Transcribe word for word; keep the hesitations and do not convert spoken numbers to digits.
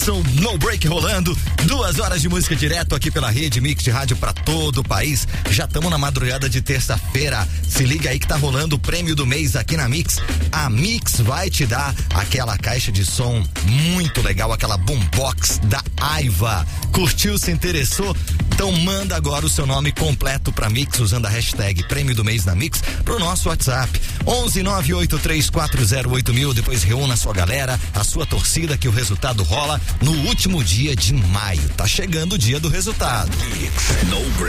No Break rolando, duas horas de música direto aqui pela Rede Mix de Rádio pra todo o país. Já estamos na madrugada de terça-feira. Se liga aí que tá rolando o prêmio do mês aqui na Mix. A Mix vai te dar aquela caixa de som muito legal, aquela boombox da Aiva. Curtiu, se interessou? Então manda agora o seu nome completo pra Mix usando a hashtag prêmio do mês na Mix pro nosso WhatsApp onze nove oito três quatro zero oito mil. Depois reúna a sua galera, a sua torcida, que o resultado rola no último dia de maio. Tá chegando o dia do resultado. No break.